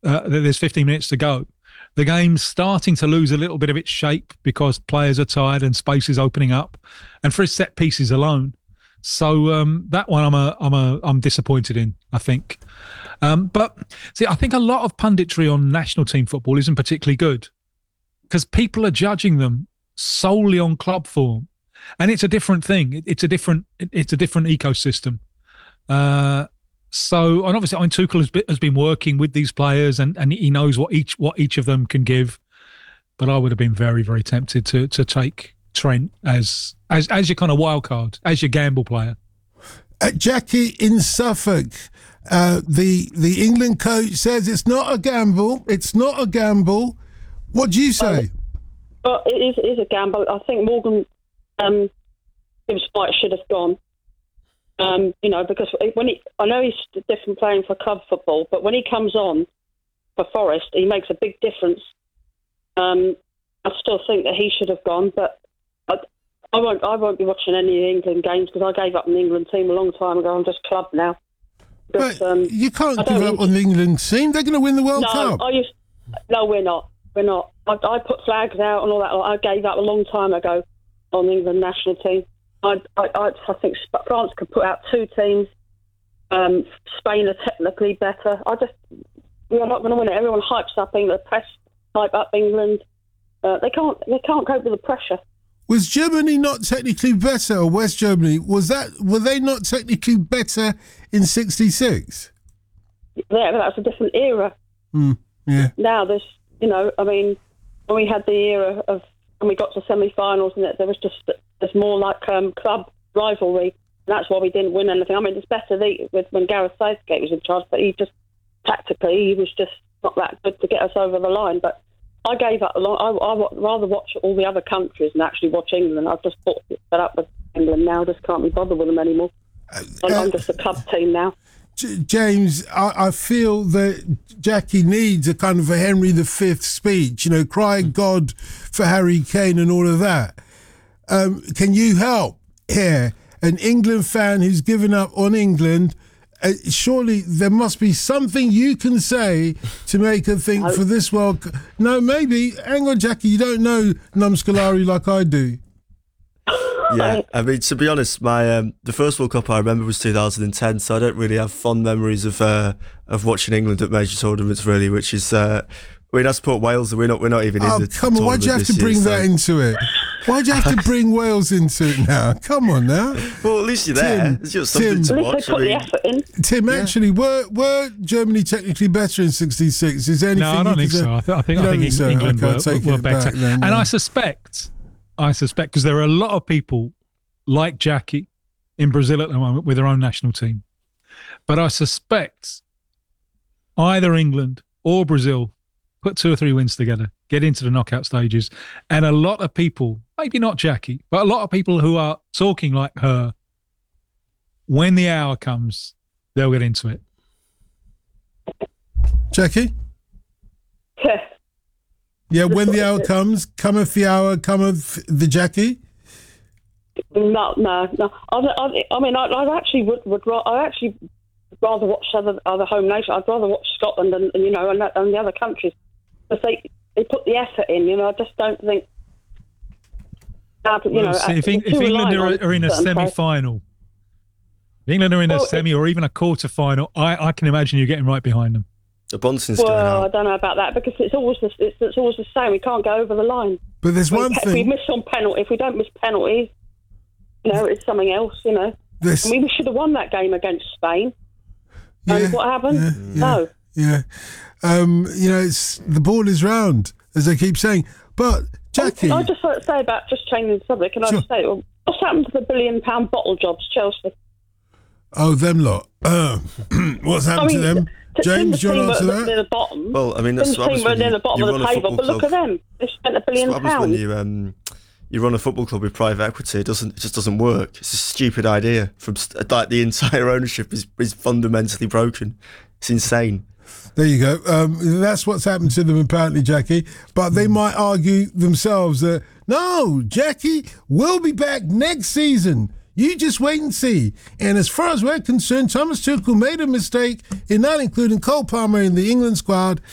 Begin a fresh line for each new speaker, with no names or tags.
there's 15 minutes to go. The game's starting to lose a little bit of its shape because players are tired and space is opening up, and for his set pieces alone. So that one I'm disappointed in, I think. But see, I think a lot of punditry on national team football isn't particularly good because people are judging them solely on club form, and it's a different thing. It's a different ecosystem. So, and obviously, Tuchel has been working with these players, and he knows what each of them can give. But I would have been very, very tempted to take Trent as your kind of wild card, as your gamble player.
Jackie in Suffolk, the England coach says it's not a gamble. It's not a gamble. What do you say?
Well, it is a gamble. I think Morgan Gibbs White should have gone. Because I know he's different playing for club football, but when he comes on for Forest, he makes a big difference. I still think that he should have gone, but I won't be watching any of the England games because I gave up on the England team a long time ago. I'm just club now.
But you can't give up on the England team. They're going to win the World Cup.
No, we're not. We're not. I put flags out and all that. I gave up a long time ago on the England national team. I think France could put out two teams. Spain are technically better. We're not going to win it. Everyone hypes up England. The press hype up England. They can't cope with the pressure.
Was Germany not technically better, or West Germany? Were they not technically better in '66?
Yeah, but that's a different era.
Yeah.
Now there's, when we had the era of when we got to semi-finals, and there was there's more like club rivalry, and that's why we didn't win anything. I mean, it's better when Gareth Southgate was in charge, but he just tactically he was just not that good to get us over the line. But I gave up a lot. I'd rather watch all the other countries than actually watch England. I've just fed up with England now. Just can't be bothered with them anymore. I'm just a club team now.
James, I feel that Jackie needs a kind of a Henry V speech, cry God for Harry Kane and all of that. Can you help here? An England fan who's given up on England, surely there must be something you can say to make her think for this World Cup. No, maybe. Hang on, Jackie, you don't know Numskulari like I do.
Yeah, I mean, to be honest, my the first World Cup I remember was 2010, so I don't really have fond memories of watching England at major tournaments, really, which is... I support Wales, and we're not even in the tournament.
Come on, why'd you have to bring that into it? Why'd you have to bring Wales into it now? Come on now.
Well, at least you're there. It's just something to watch.
Put the effort in.
Tim, actually, were Germany technically better in '66? Is there anything?
No, I don't think so. I think England were better.
Then,
and I suspect, because there are a lot of people like Jackie in Brazil at the moment with their own national team. But I suspect either England or Brazil put 2 or 3 wins together, get into the knockout stages. And a lot of people, maybe not Jackie, but a lot of people who are talking like her, when the hour comes, they'll get into it.
Jackie? Yeah, when the hour comes, cometh the hour, cometh the Jackie?
No. I mean, I actually would rather watch other home nations. I'd rather watch Scotland and the other countries. Because they put the effort in, I just don't think...
if England are in a semi-final, England are in a semi or even a quarter-final, I can imagine you getting right behind them.
The Bonson's going out.
I don't know about that, because it's always the same. We can't go over the line.
But there's one thing...
If we don't miss penalties, it's something else, we should have won that game against Spain.
Yeah,
and what happened? No.
Yeah. It's the ball is round, as they keep saying. But, Jackie...
I just want to say about just changing the subject, can I just say, what's happened to the £1 billion bottle jobs, Chelsea?
Oh, them lot. What's happened to them? James, do you want to answer that?
Near the bottom.
Well, I mean, that's what happens when
near the bottom of the table, but look at them. They spent £1 billion.
That's what happens when you run a football club with private equity. It just doesn't work. It's a stupid idea. The entire ownership is fundamentally broken. It's insane.
There you go. That's what's happened to them, apparently, Jackie. But they might argue themselves that, no, Jackie, we'll be back next season. You just wait and see. And as far as we're concerned, Thomas Tuchel made a mistake in not including Cole Palmer in the England squad.